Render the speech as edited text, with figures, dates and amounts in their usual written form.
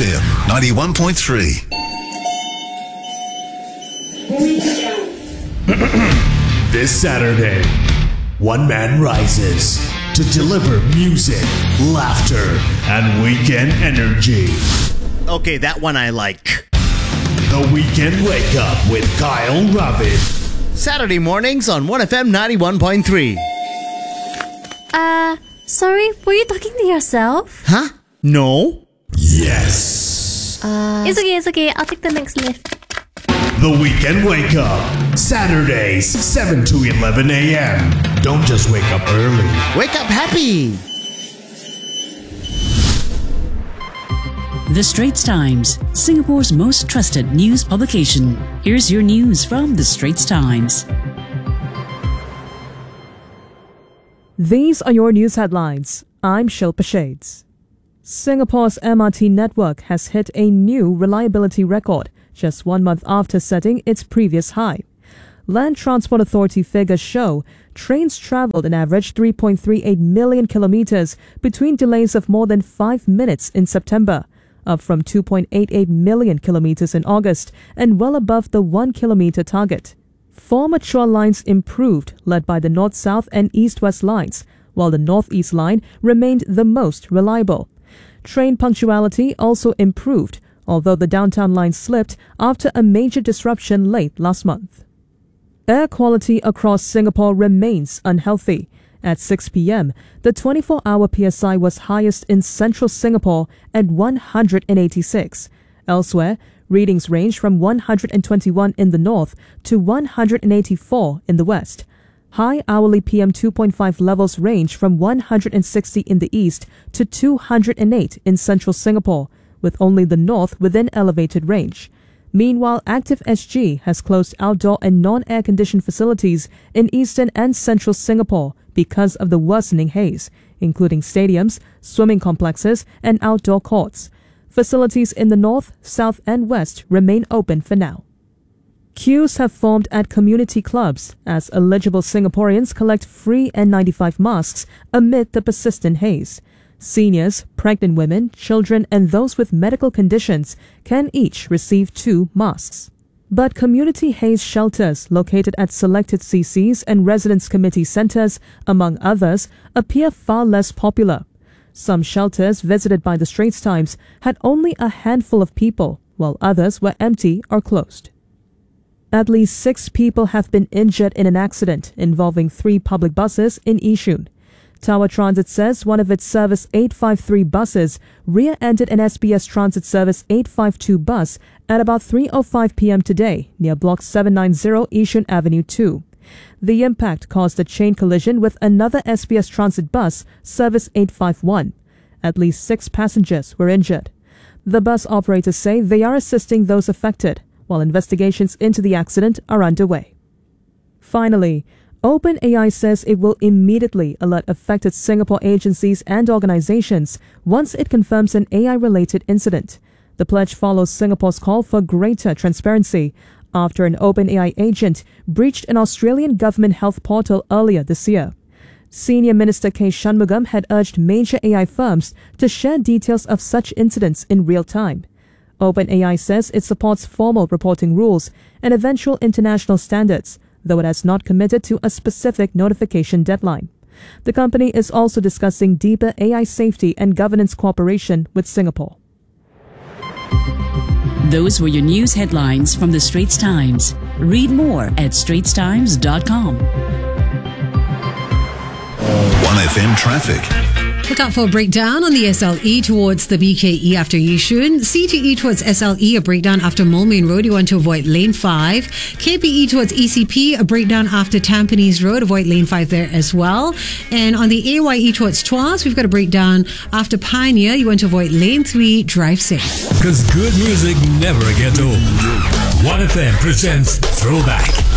1FM 91.3. This Saturday, one man rises to deliver music, laughter, and weekend energy. Okay, that one I like. The Weekend Wake Up with Kyle Ravid. Saturday mornings on 1FM 91.3. Sorry, were you talking to yourself? Huh? No? Yes. It's okay. I'll take the next lift. The Weekend Wake Up. Saturdays, 7 to 11 a.m. Don't just wake up early. Wake up happy! The Straits Times, Singapore's most trusted news publication. Here's your news from The Straits Times. These are your news headlines. I'm Shilpa Shades. Singapore's MRT network has hit a new reliability record just 1 month after setting its previous high. Land Transport Authority figures show trains travelled an average 3.38 million kilometres between delays of more than 5 minutes in September, up from 2.88 million kilometres in August and well above the 1 kilometre target. 4 mature lines improved, led by the North-South and East-West lines, while the North-East line remained the most reliable. Train punctuality also improved, although the downtown line slipped after a major disruption late last month. Air quality across Singapore remains unhealthy. At 6 p.m., the 24-hour PSI was highest in central Singapore at 186. Elsewhere, readings range from 121 in the north to 184 in the west. High hourly PM 2.5 levels range from 160 in the east to 208 in central Singapore, with only the north within elevated range. Meanwhile, Active SG has closed outdoor and non-air-conditioned facilities in eastern and central Singapore because of the worsening haze, including stadiums, swimming complexes, and outdoor courts. Facilities in the north, south, and west remain open for now. Queues have formed at community clubs as eligible Singaporeans collect free N95 masks amid the persistent haze. Seniors, pregnant women, children, and those with medical conditions can each receive 2 masks. But community haze shelters located at selected CCs and residence committee centres, among others, appear far less popular. Some shelters visited by the Straits Times had only a handful of people, while others were empty or closed. At least 6 people have been injured in an accident involving 3 public buses in Yishun. Tower Transit says one of its Service 853 buses rear-ended an SBS Transit Service 852 bus at about 3:05 p.m. today near Block 790 Yishun Avenue 2. The impact caused a chain collision with another SBS Transit bus, Service 851. At least 6 passengers were injured. The bus operators say they are assisting those affected, while investigations into the accident are underway. Finally, OpenAI says it will immediately alert affected Singapore agencies and organizations once it confirms an AI-related incident. The pledge follows Singapore's call for greater transparency after an OpenAI agent breached an Australian government health portal earlier this year. Senior Minister K. Shanmugam had urged major AI firms to share details of such incidents in real time. OpenAI says it supports formal reporting rules and eventual international standards, though it has not committed to a specific notification deadline. The company is also discussing deeper AI safety and governance cooperation with Singapore. Those were your news headlines from The Straits Times. Read more at straitstimes.com. 1FM traffic. Look out for a breakdown on the SLE towards the BKE after Yishun. CTE towards SLE, a breakdown after Moulmein Road. You want to avoid lane 5. KPE towards ECP, a breakdown after Tampines Road. Avoid lane 5 there as well. And on the AYE towards Tuas, we've got a breakdown after Pioneer. You want to avoid lane 3. Drive safe. Because good music never gets old. 1FM presents Throwback.